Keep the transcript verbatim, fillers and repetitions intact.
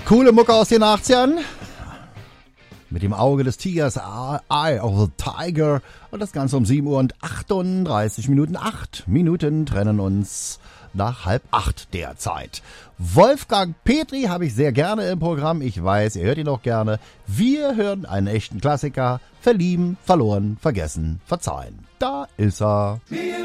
Coole Mucke aus den achtzigern. Mit dem Auge des Tigers, Eye of the Tiger. Und das Ganze um sieben Uhr und achtunddreißig Minuten. Acht Minuten trennen uns nach halb acht derzeit. Wolfgang Petri habe ich sehr gerne im Programm. Ich weiß, ihr hört ihn auch gerne. Wir hören einen echten Klassiker. Verlieben, verloren, vergessen, verzeihen. Da ist er.